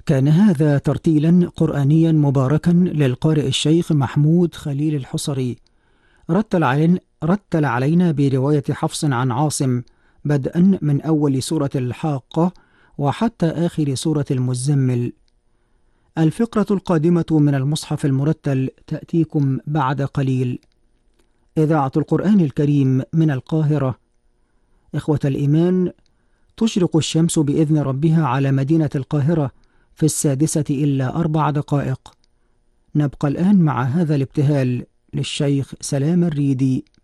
كان هذا ترتيلا قرآنيا مباركا للقارئ الشيخ محمود خليل الحصري. رتل علينا برواية حفص عن عاصم، بدءا من أول سورة الحاقة وحتى آخر سورة المزمل. الفقرة القادمة من المصحف المرتل تأتيكم بعد قليل. إذاعة القرآن الكريم من القاهرة. إخوة الإيمان، تشرق الشمس بإذن ربها على مدينة القاهرة في 6:04. نبقى الآن مع هذا الابتهال للشيخ سلام الريدي.